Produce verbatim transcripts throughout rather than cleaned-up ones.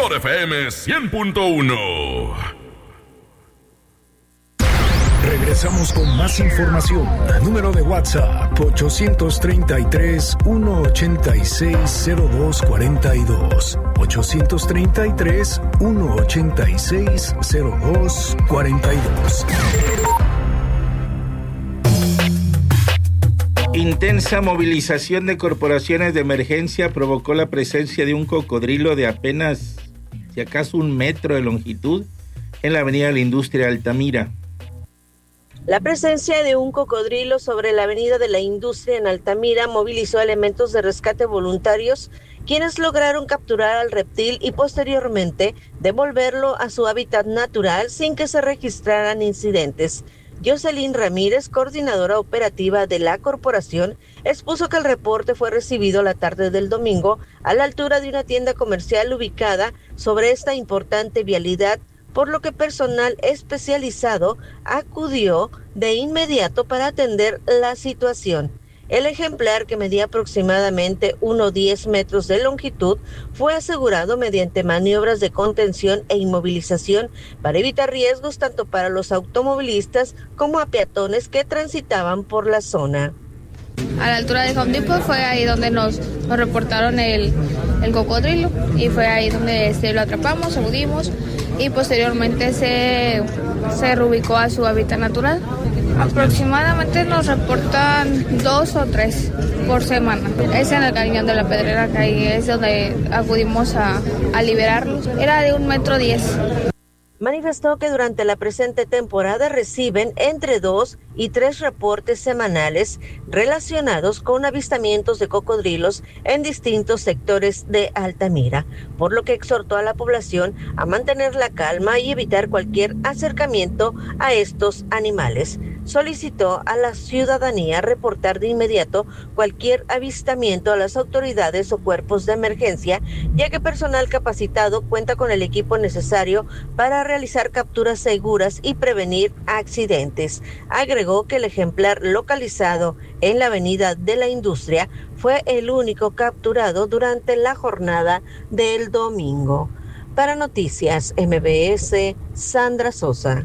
Mejor F M cien punto uno. Regresamos con más información. Número de WhatsApp ocho tres tres, uno ocho seis, cero dos cuatro dos. ocho tres tres, uno ocho seis, cero dos cuatro dos. Intensa movilización de corporaciones de emergencia provocó la presencia de un cocodrilo de apenas, si acaso, un metro de longitud en la avenida de la Industria de Altamira. La presencia de un cocodrilo sobre la avenida de la Industria en Altamira movilizó elementos de rescate voluntarios, quienes lograron capturar al reptil y posteriormente devolverlo a su hábitat natural sin que se registraran incidentes. Jocelyn Ramírez, coordinadora operativa de la corporación, expuso que el reporte fue recibido la tarde del domingo a la altura de una tienda comercial ubicada sobre esta importante vialidad, por lo que personal especializado acudió de inmediato para atender la situación. El ejemplar, que medía aproximadamente uno coma diez metros de longitud, fue asegurado mediante maniobras de contención e inmovilización para evitar riesgos tanto para los automovilistas como a peatones que transitaban por la zona. A la altura de Home Depot fue ahí donde nos, nos reportaron el, el cocodrilo y fue ahí donde este, lo atrapamos, acudimos y posteriormente se, se reubicó a su hábitat natural. Aproximadamente nos reportan dos o tres por semana. Es en el cañón de la Pedrera, que ahí es donde acudimos a, a liberarlos. Era de un metro diez. Manifestó que durante la presente temporada reciben entre dos y tres reportes semanales relacionados con avistamientos de cocodrilos en distintos sectores de Altamira, por lo que exhortó a la población a mantener la calma y evitar cualquier acercamiento a estos animales. Solicitó a la ciudadanía reportar de inmediato cualquier avistamiento a las autoridades o cuerpos de emergencia, ya que personal capacitado cuenta con el equipo necesario para realizar capturas seguras y prevenir accidentes. Agregó que el ejemplar localizado en la avenida de la Industria fue el único capturado durante la jornada del domingo. Para Noticias M B S, Sandra Sosa.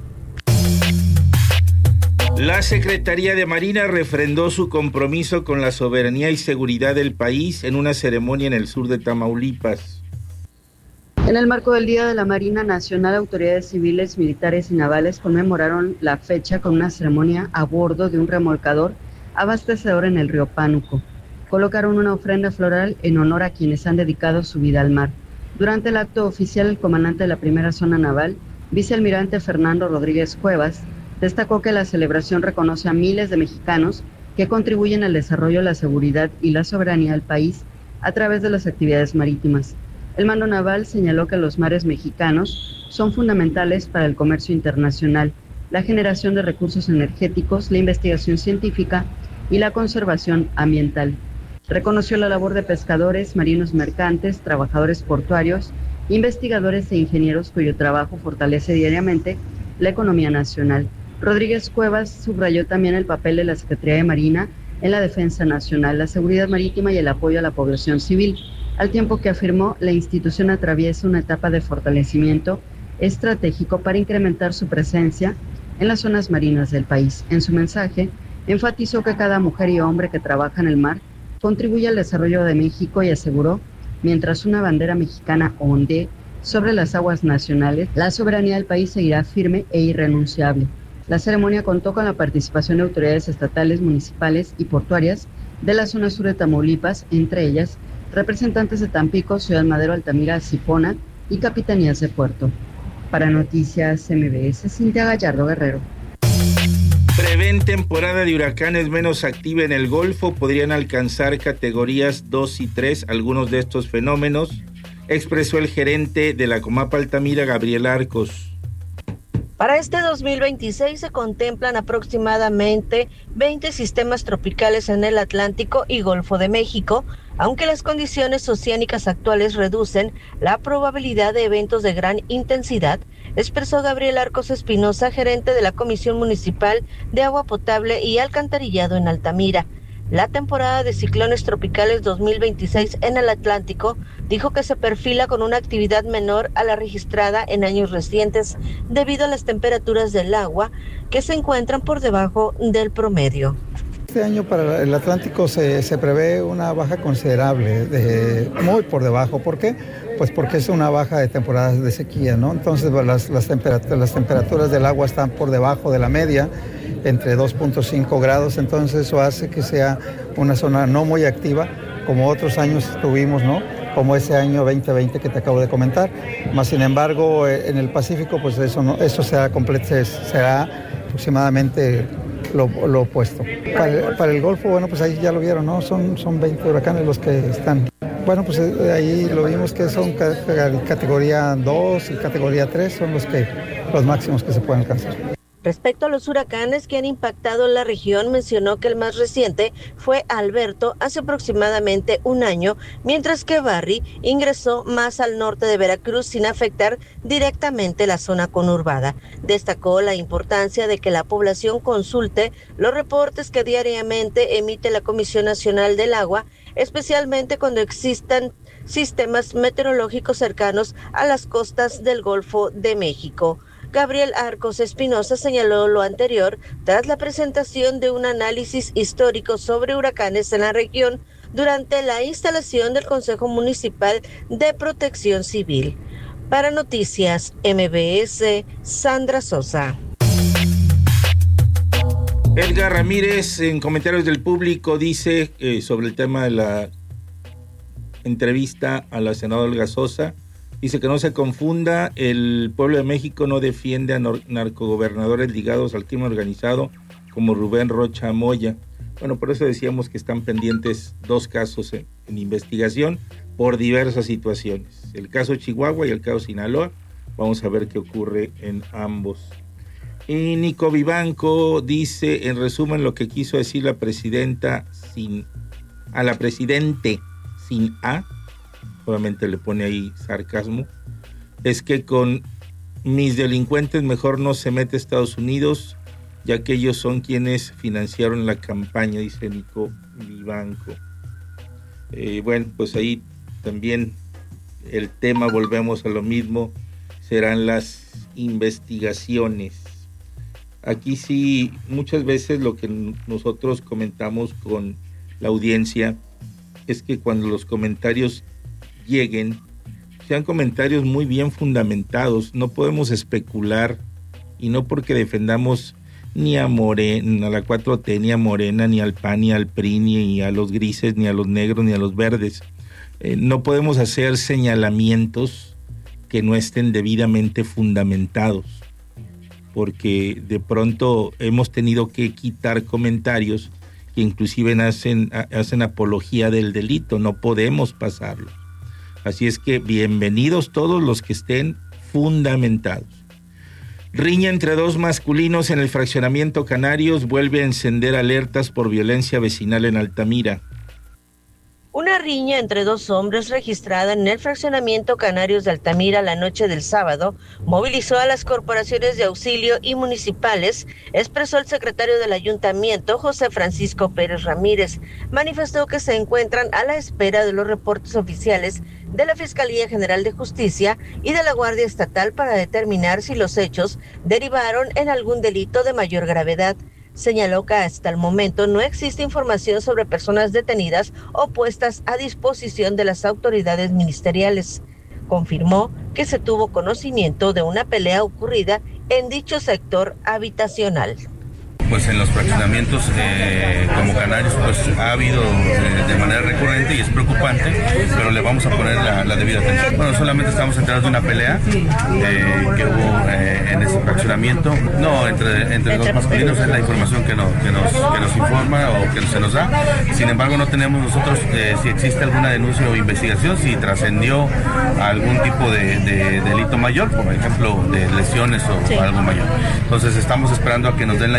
La Secretaría de Marina refrendó su compromiso con la soberanía y seguridad del país en una ceremonia en el sur de Tamaulipas. En el marco del Día de la Marina Nacional, autoridades civiles, militares y navales conmemoraron la fecha con una ceremonia a bordo de un remolcador abastecedor en el río Pánuco. Colocaron una ofrenda floral en honor a quienes han dedicado su vida al mar. Durante el acto oficial, el comandante de la primera zona naval, vicealmirante Fernando Rodríguez Cuevas, destacó que la celebración reconoce a miles de mexicanos que contribuyen al desarrollo, la seguridad y la soberanía del país a través de las actividades marítimas. El mando naval señaló que los mares mexicanos son fundamentales para el comercio internacional, la generación de recursos energéticos, la investigación científica y la conservación ambiental. Reconoció la labor de pescadores, marinos mercantes, trabajadores portuarios, investigadores e ingenieros cuyo trabajo fortalece diariamente la economía nacional. Rodríguez Cuevas subrayó también el papel de la Secretaría de Marina en la defensa nacional, la seguridad marítima y el apoyo a la población civil, al tiempo que afirmó la institución atraviesa una etapa de fortalecimiento estratégico para incrementar su presencia en las zonas marinas del país. En su mensaje, enfatizó que cada mujer y hombre que trabaja en el mar contribuye al desarrollo de México y aseguró, mientras una bandera mexicana ondee sobre las aguas nacionales, la soberanía del país seguirá firme e irrenunciable. La ceremonia contó con la participación de autoridades estatales, municipales y portuarias de la zona sur de Tamaulipas, entre ellas representantes de Tampico, Ciudad Madero, Altamira, Zipona y capitanías de puerto. Para Noticias M B S, Cintia Gallardo Guerrero. Prevén temporada de huracanes menos activa en el Golfo, podrían alcanzar categorías dos y tres algunos de estos fenómenos, expresó el gerente de la Comapa Altamira, Gabriel Arcos. Para este dos mil veintiséis se contemplan aproximadamente veinte sistemas tropicales en el Atlántico y Golfo de México, aunque las condiciones oceánicas actuales reducen la probabilidad de eventos de gran intensidad, expresó Gabriel Arcos Espinosa, gerente de la Comisión Municipal de Agua Potable y Alcantarillado en Altamira. la temporada de ciclones tropicales dos mil veintiséis en el Atlántico, dijo que se perfila con una actividad menor a la registrada en años recientes debido a las temperaturas del agua que se encuentran por debajo del promedio. Este año para el Atlántico se, se prevé una baja considerable, de, muy por debajo. ¿Por qué? Pues porque es una baja de temporadas de sequía, ¿no? Entonces las, las, temperaturas, las temperaturas del agua están por debajo de la media, entre dos punto cinco grados, entonces eso hace que sea una zona no muy activa, como otros años tuvimos, ¿no? Como ese año veinte veinte que te acabo de comentar. Más sin embargo, en el Pacífico, pues eso, no, eso será, completo, será aproximadamente Lo, lo opuesto. Para el, para el Golfo, bueno, pues ahí ya lo vieron, ¿no? Son, son veinte huracanes los que están. Bueno, pues ahí lo vimos que son categoría dos y categoría tres, son los, que, los máximos que se pueden alcanzar. Respecto a los huracanes que han impactado en la región, mencionó que el más reciente fue Alberto hace aproximadamente un año, mientras que Barry ingresó más al norte de Veracruz sin afectar directamente la zona conurbada. Destacó la importancia de que la población consulte los reportes que diariamente emite la Comisión Nacional del Agua, especialmente cuando existan sistemas meteorológicos cercanos a las costas del Golfo de México. Gabriel Arcos Espinosa señaló lo anterior tras la presentación de un análisis histórico sobre huracanes en la región durante la instalación del Consejo Municipal de Protección Civil. Para Noticias M B S, Sandra Sosa. Edgar Ramírez, en comentarios del público, dice eh, sobre el tema de la entrevista a la senadora Olga Sosa. Dice que no se confunda, el pueblo de México no defiende a narcogobernadores ligados al crimen organizado como Rubén Rocha Moya. Bueno, por eso decíamos que están pendientes dos casos en, en investigación por diversas situaciones. El caso Chihuahua y el caso Sinaloa. Vamos a ver qué ocurre en ambos. Y Nico Vivanco dice, en resumen, lo que quiso decir la presidenta sin... a la presidente sin A, obviamente le pone ahí sarcasmo, es que con mis delincuentes mejor no se mete a Estados Unidos, ya que ellos son quienes financiaron la campaña, dice Nico Vivanco. Eh, bueno, pues ahí también el tema, volvemos a lo mismo, serán las investigaciones. Aquí sí, muchas veces lo que nosotros comentamos con la audiencia es que cuando los comentarios lleguen, sean comentarios muy bien fundamentados. No podemos especular, y no porque defendamos ni a Morena, a la cuatro T, ni a Morena, ni al P A N, ni al P R I, ni a los grises, ni a los negros, ni a los verdes. Eh, no podemos hacer señalamientos que no estén debidamente fundamentados, porque de pronto hemos tenido que quitar comentarios que inclusive hacen, hacen apología del delito. No podemos pasarlo. Así es que bienvenidos todos los que estén fundamentados. Riña entre dos masculinos en el fraccionamiento Canarios vuelve a encender alertas por violencia vecinal en Altamira. Una riña entre dos hombres registrada en el fraccionamiento Canarios de Altamira la noche del sábado movilizó a las corporaciones de auxilio y municipales, expresó el secretario del ayuntamiento, José Francisco Pérez Ramírez. Manifestó que se encuentran a la espera de los reportes oficiales de la Fiscalía General de Justicia y de la Guardia Estatal para determinar si los hechos derivaron en algún delito de mayor gravedad. Señaló que hasta el momento no existe información sobre personas detenidas o puestas a disposición de las autoridades ministeriales. Confirmó que se tuvo conocimiento de una pelea ocurrida en dicho sector habitacional. Pues en los fraccionamientos eh, como Canarios pues ha habido de, de manera recurrente y es preocupante, pero le vamos a poner la, la debida atención. Bueno, solamente estamos enterados de una pelea eh, que hubo eh, en ese fraccionamiento. No, entre, entre dos masculinos es la información que, no, que, nos, que nos informa o que se nos da. Sin embargo, no tenemos nosotros eh, si existe alguna denuncia o investigación, si trascendió algún tipo de, de delito mayor, por ejemplo, de lesiones o, sí. o algo mayor. Entonces estamos esperando a que nos den la información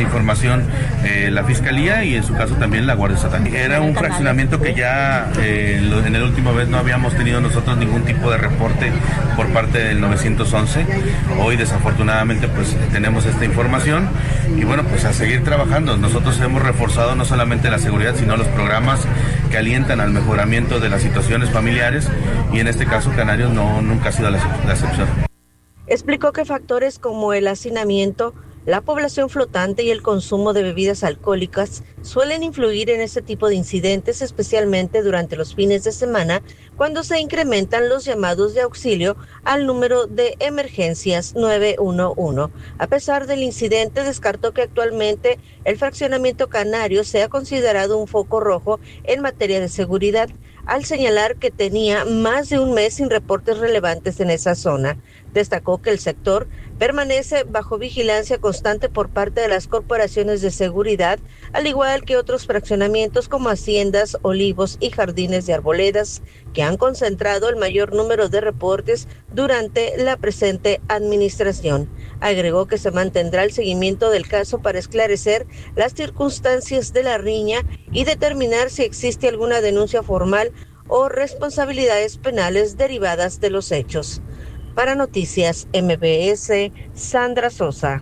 investigación eh, la Fiscalía y en su caso también la Guardia Estatal. Era un fraccionamiento que ya eh, en el último vez no habíamos tenido nosotros ningún tipo de reporte por parte del nueve once. Hoy desafortunadamente pues tenemos esta información y bueno, pues a seguir trabajando. Nosotros hemos reforzado no solamente la seguridad, sino los programas que alientan al mejoramiento de las situaciones familiares y en este caso Canarios no, nunca ha sido la, la excepción. Explicó que factores como el hacinamiento, la población flotante y el consumo de bebidas alcohólicas suelen influir en este tipo de incidentes, especialmente durante los fines de semana, cuando se incrementan los llamados de auxilio al número de emergencias nueve uno uno. A pesar del incidente, descartó que actualmente el fraccionamiento canario sea considerado un foco rojo en materia de seguridad, al señalar que tenía más de un mes sin reportes relevantes en esa zona. Destacó que el sector permanece bajo vigilancia constante por parte de las corporaciones de seguridad, al igual que otros fraccionamientos como haciendas, olivos y jardines de arboledas, que han concentrado el mayor número de reportes durante la presente administración. Agregó que se mantendrá el seguimiento del caso para esclarecer las circunstancias de la riña y determinar si existe alguna denuncia formal o responsabilidades penales derivadas de los hechos. Para Noticias M B S, Sandra Sosa.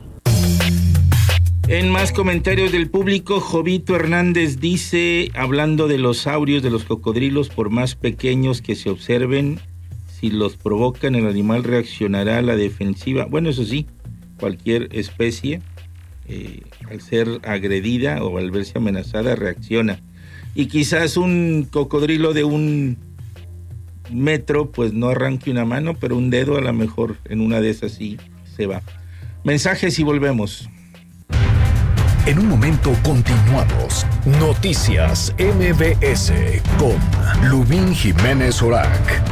En más comentarios del público, Jovito Hernández dice, hablando de los saurios, de los cocodrilos, por más pequeños que se observen, si los provocan, el animal reaccionará a la defensiva. Bueno, eso sí, cualquier especie, eh, al ser agredida o al verse amenazada, reacciona. Y quizás un cocodrilo de un metro, pues no arranque una mano, pero un dedo a lo mejor en una de esas sí se va. Mensajes y volvemos. En un momento continuamos. Noticias M B S con Lubín Jiménez Orac.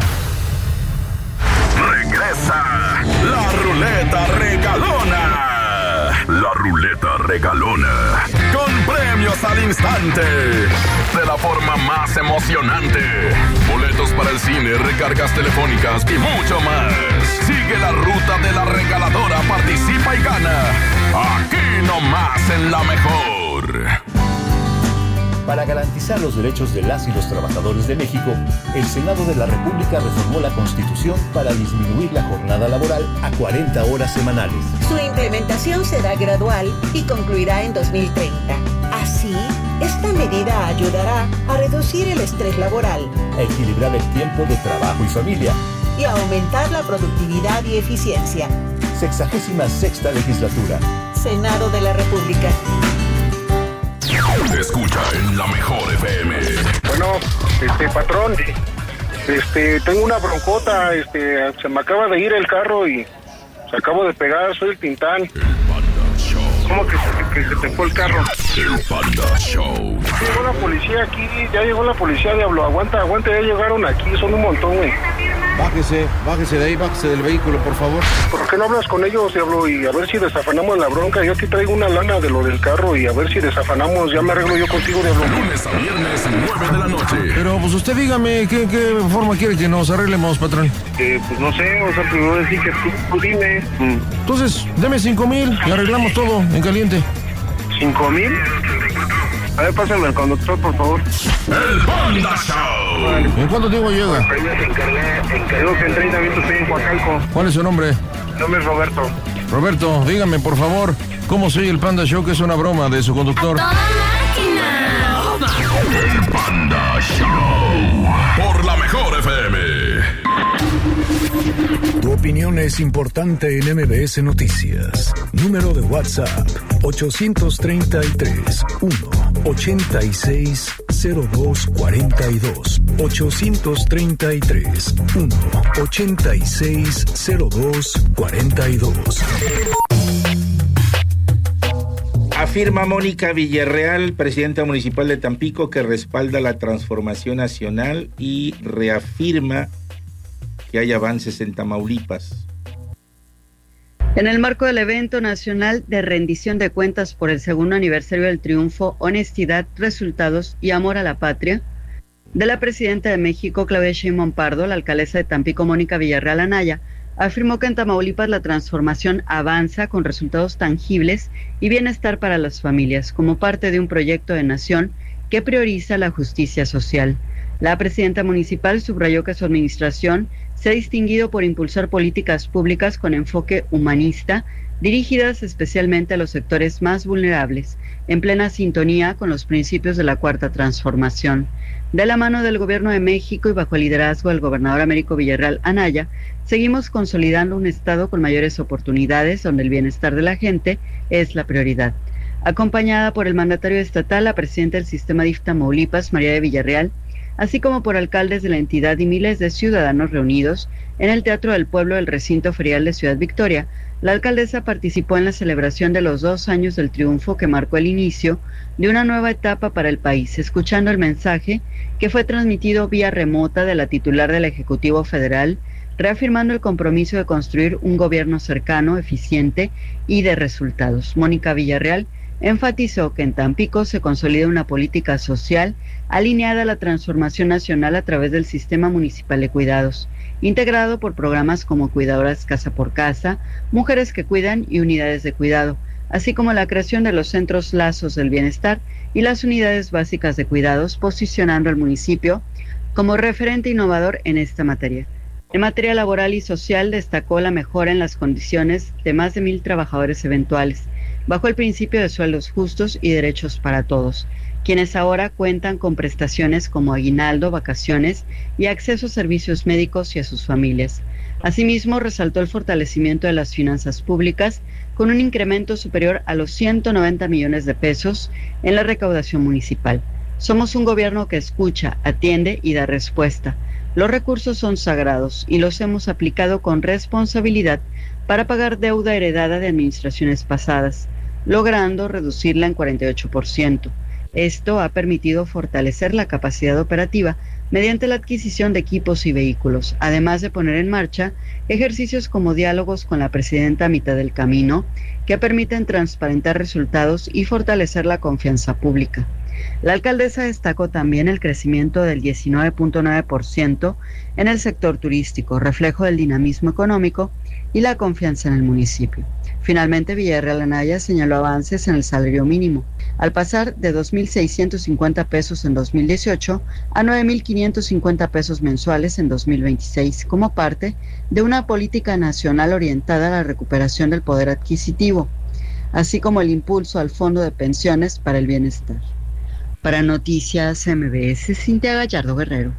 Regresa la ruleta regalona. La ruleta regalona. Con premios al instante. De la forma más emocionante. Boletos para el cine, recargas telefónicas y mucho más. Sigue la ruta de la regaladora, participa y gana. Aquí nomás en La Mejor. Para garantizar los derechos de las y los trabajadores de México, el Senado de la República reformó la Constitución para disminuir la jornada laboral a cuarenta horas semanales. Su implementación será gradual y concluirá en dos mil treinta. Así, esta medida ayudará a reducir el estrés laboral, a equilibrar el tiempo de trabajo y familia y a aumentar la productividad y eficiencia. Sexagésima sexta legislatura. Senado de la República. Escucha en La Mejor F M. Bueno, este patrón, este tengo una broncota, este se me acaba de ir el carro y se acabo de pegar, soy el Tintán. El Panda Show. ¿Cómo que, que, que se te fue el carro? El Panda Show. Ya llegó la policía aquí, ya llegó la policía, diablo, aguanta, aguanta, ya llegaron aquí, son un montón, güey. Bájese, bájese de ahí, bájese del vehículo, por favor. ¿Por qué no hablas con ellos, diablo? Y a ver si desafanamos la bronca. Yo aquí traigo una lana de lo del carro y a ver si desafanamos. Ya me arreglo yo contigo, diablo. Lunes a viernes, nueve de la noche. Pero pues usted dígame, ¿qué, qué forma quiere que nos arreglemos, patrón? Eh, pues no sé, o sea, primero decir que tú, tú dime. Mm. Entonces, deme cinco mil y arreglamos todo en caliente. ¿Cinco mil? A ver, pásame al conductor, por favor. El Panda Show. ¿En cuánto tiempo llega? Creo que en treinta minutos estoy en Coacalco. ¿Cuál es su nombre? Mi nombre es Roberto. Roberto, dígame, por favor, ¿cómo soy el Panda Show, que es una broma de su conductor? El Panda Show. Por La Mejor F M. Tu opinión es importante en M B S Noticias. Número de WhatsApp ocho treinta y tres, uno, ochenta y seis, cero dos cuarenta y dos. ocho treinta y tres, uno, ochenta y seis, cero dos cuarenta y dos. Afirma Mónica Villarreal, presidenta municipal de Tampico, que respalda la transformación nacional y reafirma que hay avances en Tamaulipas. En el marco del evento nacional de rendición de cuentas por el segundo aniversario del triunfo, honestidad, resultados y amor a la patria, de la presidenta de México, Claudia Sheinbaum Pardo, la alcaldesa de Tampico, Mónica Villarreal Anaya, Afirmó que en Tamaulipas la transformación avanza con resultados tangibles y bienestar para las familias, como parte de un proyecto de nación que prioriza la justicia social. La presidenta municipal subrayó que su administración se ha distinguido por impulsar políticas públicas con enfoque humanista, dirigidas especialmente a los sectores más vulnerables, en plena sintonía con los principios de la Cuarta Transformación. De la mano del Gobierno de México y bajo el liderazgo del gobernador Américo Villarreal Anaya, seguimos consolidando un Estado con mayores oportunidades, donde el bienestar de la gente es la prioridad. Acompañada por el mandatario estatal, la presidenta del sistema D I F Tamaulipas, María de Villarreal, así como por alcaldes de la entidad y miles de ciudadanos reunidos en el Teatro del Pueblo del Recinto Ferial de Ciudad Victoria, la alcaldesa participó en la celebración de los dos años del triunfo que marcó el inicio de una nueva etapa para el país, escuchando el mensaje que fue transmitido vía remota de la titular del Ejecutivo Federal, reafirmando el compromiso de construir un gobierno cercano, eficiente y de resultados. Mónica Villarreal enfatizó que en Tampico se consolida una política social alineada a la transformación nacional a través del Sistema Municipal de Cuidados, integrado por programas como Cuidadoras Casa por Casa, Mujeres que Cuidan y Unidades de Cuidado, así como la creación de los Centros Lazos del Bienestar y las Unidades Básicas de Cuidados, posicionando al municipio como referente innovador en esta materia. En materia laboral y social destacó la mejora en las condiciones de más de mil trabajadores eventuales, bajo el principio de sueldos justos y derechos para todos, quienes ahora cuentan con prestaciones como aguinaldo, vacaciones y acceso a servicios médicos y a sus familias. Asimismo, resaltó el fortalecimiento de las finanzas públicas con un incremento superior a los ciento noventa millones de pesos en la recaudación municipal. Somos un gobierno que escucha, atiende y da respuesta. Los recursos son sagrados y los hemos aplicado con responsabilidad para pagar deuda heredada de administraciones pasadas, logrando reducirla en cuarenta y ocho por ciento. Esto ha permitido fortalecer la capacidad operativa mediante la adquisición de equipos y vehículos, además de poner en marcha ejercicios como diálogos con la presidenta a mitad del camino, que permiten transparentar resultados y fortalecer la confianza pública. La alcaldesa destacó también el crecimiento del diecinueve punto nueve por ciento en el sector turístico, reflejo del dinamismo económico y la confianza en el municipio. Finalmente, Villarreal Anaya señaló avances en el salario mínimo, al pasar de dos mil seiscientos cincuenta pesos en dos mil dieciocho a nueve mil quinientos cincuenta pesos mensuales en dos mil veintiséis, como parte de una política nacional orientada a la recuperación del poder adquisitivo, así como el impulso al Fondo de Pensiones para el Bienestar. Para Noticias M B S, Cintia Gallardo Guerrero.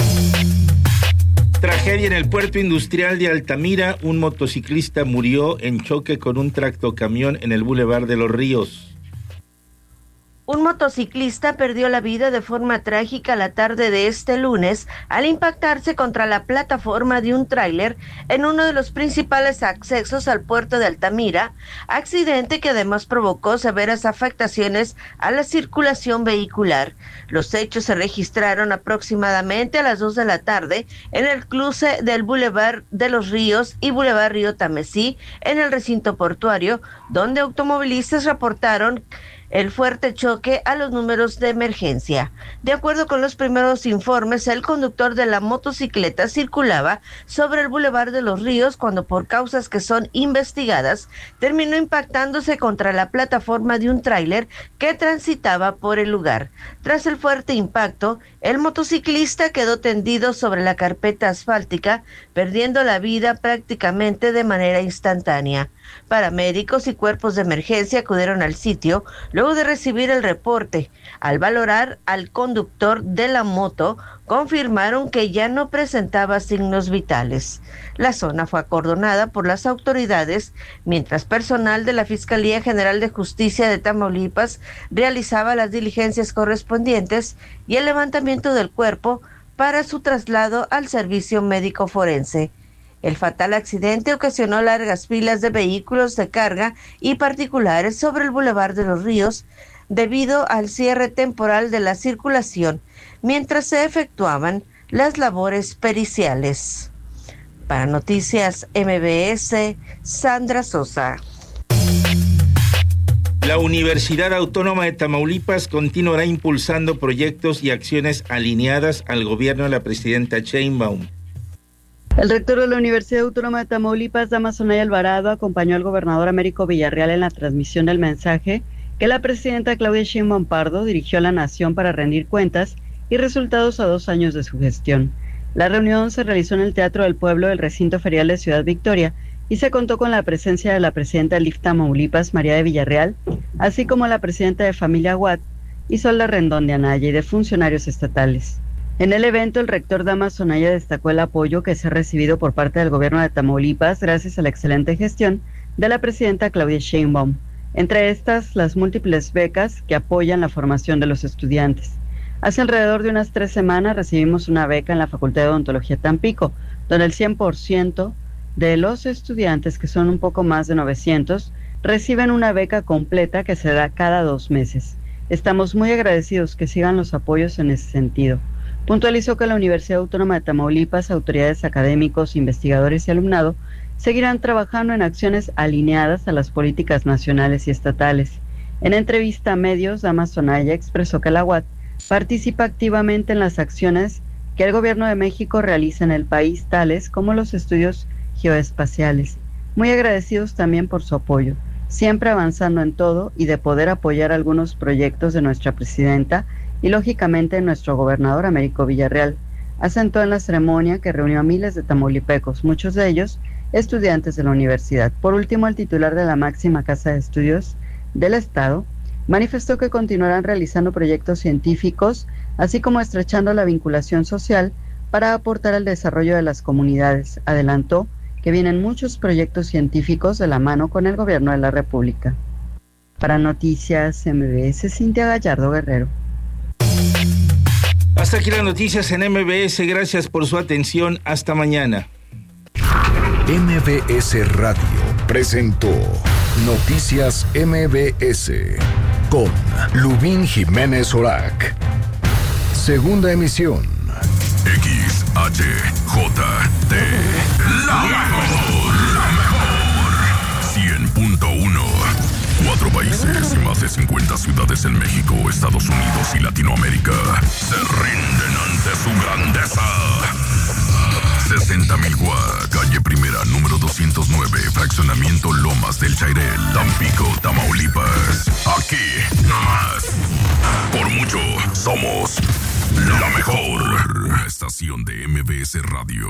Tragedia en el puerto industrial de Altamira. Un motociclista murió en choque con un tractocamión en el Boulevard de los Ríos. Un motociclista perdió la vida de forma trágica la tarde de este lunes al impactarse contra la plataforma de un tráiler en uno de los principales accesos al puerto de Altamira, accidente que además provocó severas afectaciones a la circulación vehicular. Los hechos se registraron aproximadamente a las dos de la tarde en el cruce del Boulevard de los Ríos y Boulevard Río Tamesí en el recinto portuario, donde automovilistas reportaron el fuerte choque a los números de emergencia. De acuerdo con los primeros informes, el conductor de la motocicleta circulaba sobre el Boulevard de los Ríos cuando, por causas que son investigadas, terminó impactándose contra la plataforma de un tráiler que transitaba por el lugar. Tras el fuerte impacto, el motociclista quedó tendido sobre la carpeta asfáltica, perdiendo la vida prácticamente de manera instantánea. Paramédicos y cuerpos de emergencia acudieron al sitio luego de recibir el reporte. Al valorar al conductor de la moto, confirmaron que ya no presentaba signos vitales. La zona fue acordonada por las autoridades, mientras personal de la Fiscalía General de Justicia de Tamaulipas realizaba las diligencias correspondientes y el levantamiento del cuerpo para su traslado al servicio médico forense. El fatal accidente ocasionó largas filas de vehículos de carga y particulares sobre el Boulevard de los Ríos debido al cierre temporal de la circulación mientras se efectuaban las labores periciales. Para Noticias M B S, Sandra Sosa. La Universidad Autónoma de Tamaulipas continuará impulsando proyectos y acciones alineadas al gobierno de la presidenta Sheinbaum. El rector de la Universidad Autónoma de Tamaulipas, Damaso Naya Alvarado, acompañó al gobernador Américo Villarreal en la transmisión del mensaje que la presidenta Claudia Sheinbaum Pardo dirigió a la nación para rendir cuentas y resultados a dos años de su gestión. La reunión se realizó en el Teatro del Pueblo del Recinto Ferial de Ciudad Victoria y se contó con la presencia de la presidenta del I F Tamaulipas, María de Villarreal, así como la presidenta de Familia Watt, Isolda Rendón de Anaya, y de funcionarios estatales. En el evento, el rector Damaso Naya destacó el apoyo que se ha recibido por parte del gobierno de Tamaulipas gracias a la excelente gestión de la presidenta Claudia Sheinbaum, entre estas las múltiples becas que apoyan la formación de los estudiantes. Hace alrededor de unas tres semanas recibimos una beca en la Facultad de Odontología Tampico, donde el cien por ciento de los estudiantes, que son un poco más de novecientos, reciben una beca completa que se da cada dos meses. Estamos muy agradecidos que sigan los apoyos en ese sentido. Puntualizó que la Universidad Autónoma de Tamaulipas, autoridades académicos, investigadores y alumnado seguirán trabajando en acciones alineadas a las políticas nacionales y estatales. En entrevista a medios, Damaso Naya expresó que la U A T participa activamente en las acciones que el Gobierno de México realiza en el país, tales como los estudios geoespaciales. Muy agradecidos también por su apoyo, siempre avanzando en todo y de poder apoyar algunos proyectos de nuestra presidenta y lógicamente nuestro gobernador Américo Villarreal. Asentó en la ceremonia que reunió a miles de tamaulipecos, muchos de ellos estudiantes de la universidad. Por último, el titular de la máxima casa de estudios del Estado manifestó que continuarán realizando proyectos científicos, así como estrechando la vinculación social para aportar al desarrollo de las comunidades. Adelantó que vienen muchos proyectos científicos de la mano con el gobierno de la República. Para Noticias M B S, Cintia Gallardo Guerrero. Hasta aquí las noticias en M B S. Gracias por su atención. Hasta mañana. M B S Radio presentó Noticias M B S con Lubín Jiménez Orac. Segunda emisión. X H J T. La mejor. La mejor. cien punto uno. Cuatro países y más de cincuenta ciudades en México, Estados Unidos y Latinoamérica se rinden ante su grandeza. sesenta mil Guá, calle Primera, número doscientos nueve, fraccionamiento Lomas del Chairel, Tampico, Tamaulipas. Aquí, nomás. Por mucho, somos la mejor estación de M B S Radio.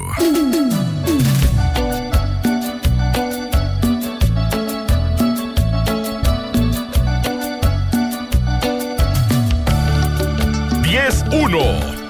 diez uno.